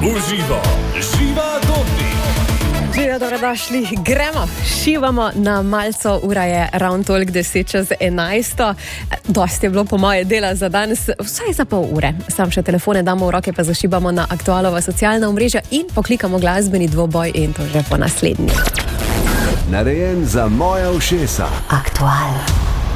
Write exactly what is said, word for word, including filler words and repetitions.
Uživo, živa doping. Živijo, dobrodošli. Gremo, šivamo na malco, ura je ravno toliko deset čez enajsto. Dosti je bilo po moje dela za danes, vsaj za pol ure. Sam še telefone damo v roke, pa zašibamo na aktualova socialna omrežja in poklikamo glasbeni dvoboj in to že po naslednji. Narejen za moja ušesa. Aktual.